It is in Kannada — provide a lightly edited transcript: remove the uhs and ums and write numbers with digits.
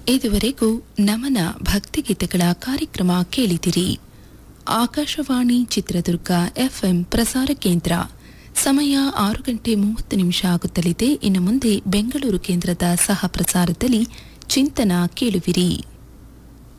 ಇದುವರೆಗೂ ನಮನ ಭಕ್ತಿಗೀತೆಗಳ ಕಾರ್ಯಕ್ರಮ ಕೇಳಿದಿರಿ. ಆಕಾಶವಾಣಿ ಚಿತ್ರದುರ್ಗ ಎಫ್ಎಂ ಪ್ರಸಾರ ಕೇಂದ್ರ. ಸಮಯ 6:30 ಆಗುತ್ತಲಿದೆ. ಇನ್ನು ಮುಂದೆ ಬೆಂಗಳೂರು ಕೇಂದ್ರದ ಸಹ ಪ್ರಸಾರದಲ್ಲಿ ಚಿಂತನ ಕೇಳುವಿರಿ.